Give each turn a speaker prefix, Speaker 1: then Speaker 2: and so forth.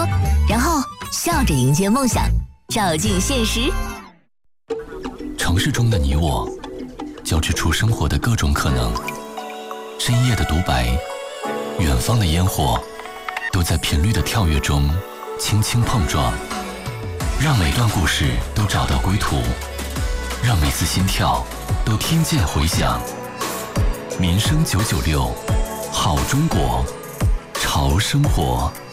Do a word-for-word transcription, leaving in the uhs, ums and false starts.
Speaker 1: 说，然后笑着迎接梦想，照进现实。
Speaker 2: 城市中的你我，交织出生活的各种可能。深夜的独白，远方的烟火，都在频率的跳跃中轻轻碰撞。让每段故事都找到归途，让每次心跳都听见回响。民生九九六，好中国，潮生活。